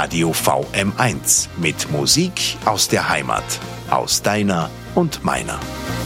Radio VM1 mit Musik aus der Heimat, aus deiner und meiner.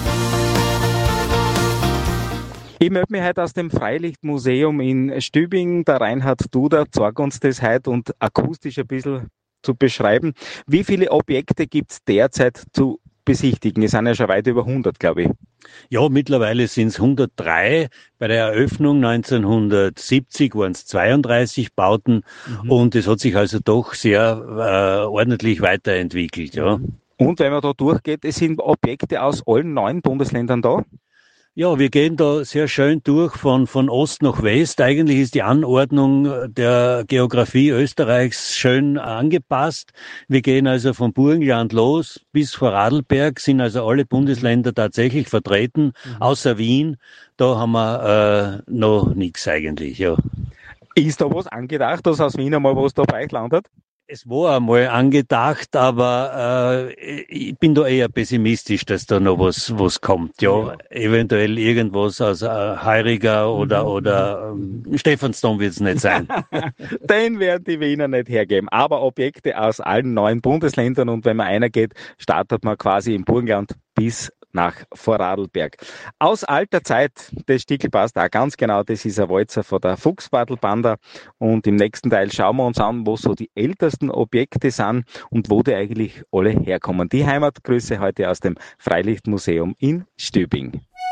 Ich melde mich heute aus dem Freilichtmuseum in Stübingen. Der Reinhard Duder zeigt uns das heute und akustisch ein bisschen zu beschreiben. Wie viele Objekte gibt es derzeit zu besichtigen? Es sind ja schon weit über 100, glaube ich. Ja, mittlerweile sind es 103. Bei der Eröffnung 1970 waren es 32 Bauten und es hat sich also doch sehr ordentlich weiterentwickelt. Ja. Und wenn man da durchgeht, es sind Objekte aus allen 9 Bundesländern da? Ja, wir gehen da sehr schön durch von Ost nach West. Eigentlich ist die Anordnung der Geografie Österreichs schön angepasst. Wir gehen also vom Burgenland los bis vor Radlberg, sind also alle Bundesländer tatsächlich vertreten, außer Wien. Da haben wir noch nichts eigentlich, ja. Ist da was angedacht, dass aus Wien einmal was dabei landet? Es war einmal angedacht, aber ich bin da eher pessimistisch, dass da noch was kommt. Ja, eventuell irgendwas aus Heuriger oder Stephansdom wird es nicht sein. Den werden die Wiener nicht hergeben. Aber Objekte aus allen 9 Bundesländern und wenn man einer geht, startet man quasi im Burgenland bis nach Vorarlberg. Aus alter Zeit, das Stickel passt auch ganz genau, das ist ein Walzer von der Fuchsbartelbanda und im nächsten Teil schauen wir uns an, wo so die ältesten Objekte sind und wo die eigentlich alle herkommen. Die Heimatgrüße heute aus dem Freilichtmuseum in Stübingen.